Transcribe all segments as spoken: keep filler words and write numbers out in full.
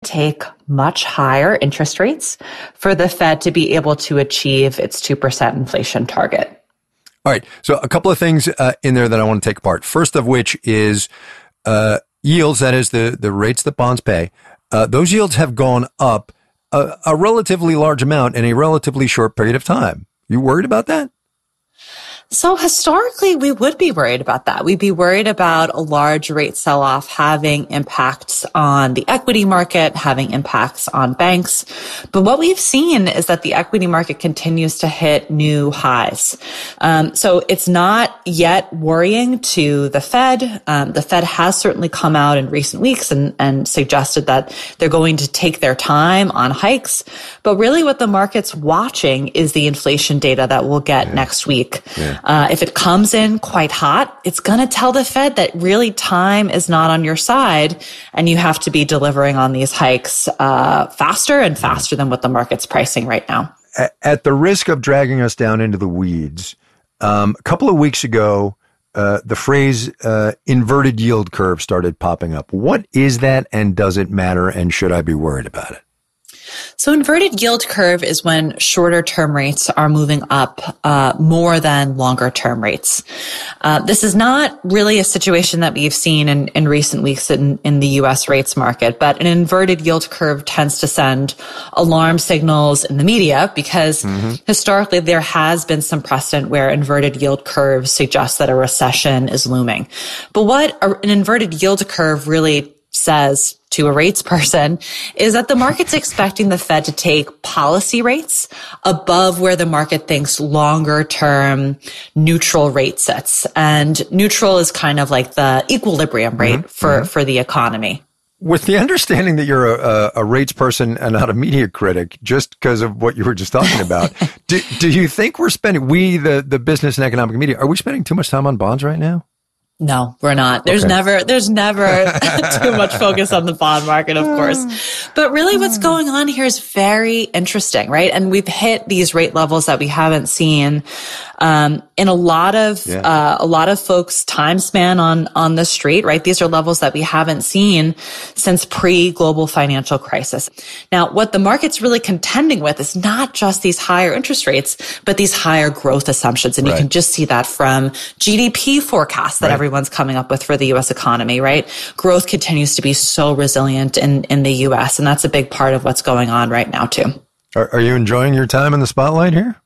take much higher interest rates for the Fed to be able to achieve its two percent inflation target. All right. So a couple of things uh, in there that I want to take apart. First of which is uh, yields, that is the, the rates that bonds pay. Uh, those yields have gone up a, a relatively large amount in a relatively short period of time. You worried about that? So historically, we would be worried about that. We'd be worried about a large rate sell-off having impacts on the equity market, having impacts on banks. But what we've seen is that the equity market continues to hit new highs. Um, so it's not yet worrying to the Fed. Um, the Fed has certainly come out in recent weeks and, and suggested that they're going to take their time on hikes. But really what the market's watching is the inflation data that we'll get yeah. next week. Yeah. Uh, if it comes in quite hot, it's going to tell the Fed that really time is not on your side and you have to be delivering on these hikes uh, faster and faster than what the market's pricing right now. At the risk of dragging us down into the weeds, um, a couple of weeks ago, uh, the phrase uh, inverted yield curve started popping up. What is that, and does it matter, and should I be worried about it? So inverted yield curve is when shorter term rates are moving up uh, more than longer term rates. Uh, this is not really a situation that we've seen in, in recent weeks in, in the U S rates market, but an inverted yield curve tends to send alarm signals in the media because mm-hmm. historically there has been some precedent where inverted yield curves suggest that a recession is looming. But what an inverted yield curve really says to a rates person is that the market's expecting the Fed to take policy rates above where the market thinks longer term neutral rate sits. And neutral is kind of like the equilibrium rate mm-hmm. for, mm-hmm. for the economy. With the understanding that you're a, a rates person and not a media critic, just because of what you were just talking about, do, do you think we're spending, we, the, the business and economic media, are we spending too much time on bonds right now? No, we're not. There's okay. never, there's never too much focus on the bond market, of course. But really what's going on here is very interesting, right? And we've hit these rate levels that we haven't seen, um, in a lot of, yeah. uh, a lot of folks' time span on, on the street, right? These are levels that we haven't seen since pre-global financial crisis. Now, what the market's really contending with is not just these higher interest rates, but these higher growth assumptions. And right. you can just see that from G D P forecasts that right. every everyone's coming up with for the U S economy, right? Growth continues to be so resilient in, in the U S, and that's a big part of what's going on right now, too. Are, are you enjoying your time in the spotlight here?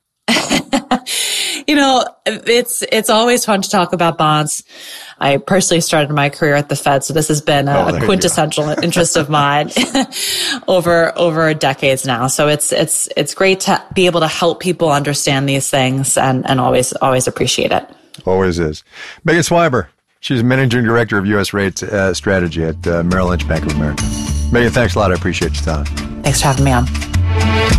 You know, it's it's always fun to talk about bonds. I personally started my career at the Fed, so this has been a, oh, a quintessential interest of mine over over decades now. So it's it's it's great to be able to help people understand these things, and and always always appreciate it. Always is. Megan Swiber, she's Managing Director of U S Rates uh, Strategy at uh, Merrill Lynch Bank of America. Megan, thanks a lot. I appreciate your time. Thanks for having me on.